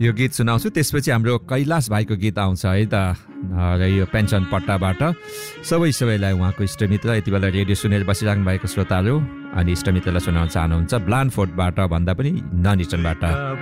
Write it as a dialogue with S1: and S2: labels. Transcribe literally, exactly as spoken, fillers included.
S1: यो गीत सुनाउँछु त्यसपछि हाम्रो कैलाश भाइको गीत आउँछ है त र यो पेन्सन पट्टाबाट सबै सबैलाई उहाँको इष्टमित्र यति बेला रेडियो सुनेर बसिराख्नु भएको श्रोताहरू अनि इष्टमित्रलाई सुनाउन चाहनुहुन्छ ब्लानफोर्डबाट भन्दा पनि नन इस्टर्नबाट